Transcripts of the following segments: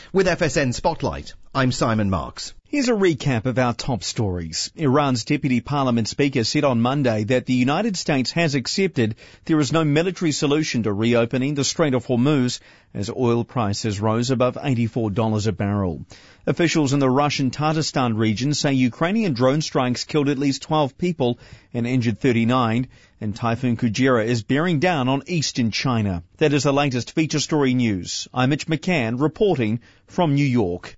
With FSN Spotlight, I'm Simon Marks. Here's a recap of our top stories. Iran's Deputy Parliament Speaker said on Monday that the United States has accepted there is no military solution to reopening the Strait of Hormuz as oil prices rose above $84 a barrel. Officials in the Russian Tatarstan region say Ukrainian drone strikes killed at least 12 people and injured 39, and Typhoon Kujira is bearing down on eastern China. That is the latest feature story news. I'm Mitch McCann reporting from New York.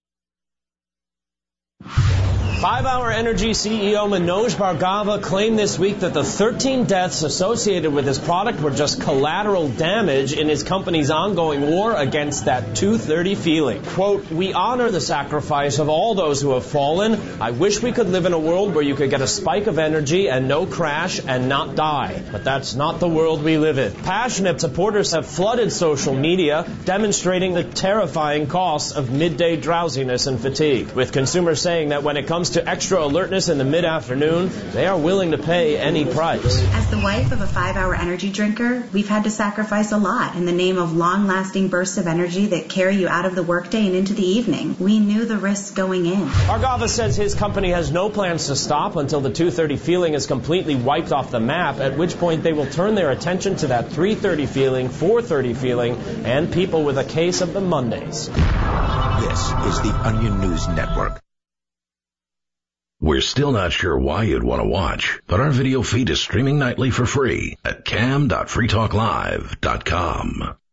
5-Hour Energy CEO Manoj Bhargava claimed this week that the 13 deaths associated with his product were just collateral damage in his company's ongoing war against that 230 feeling. Quote, "We honor the sacrifice of all those who have fallen. I wish we could live in a world where you could get a spike of energy and no crash and not die. But that's not the world we live in." Passionate supporters have flooded social media, demonstrating the terrifying costs of midday drowsiness and fatigue, with consumers saying that when it comes to extra alertness in the mid-afternoon, they are willing to pay any price. As the wife of a 5-hour energy drinker, we've had to sacrifice a lot in the name of long-lasting bursts of energy that carry you out of the workday and into the evening. We knew the risks going in. Bhargava says his company has no plans to stop until the 230 feeling is completely wiped off the map, at which point they will turn their attention to that 330 feeling, 430 feeling, and people with a case of the Mondays. This is the Onion News Network. We're still not sure why you'd want to watch, but our video feed is streaming nightly for free at cam.freetalklive.com.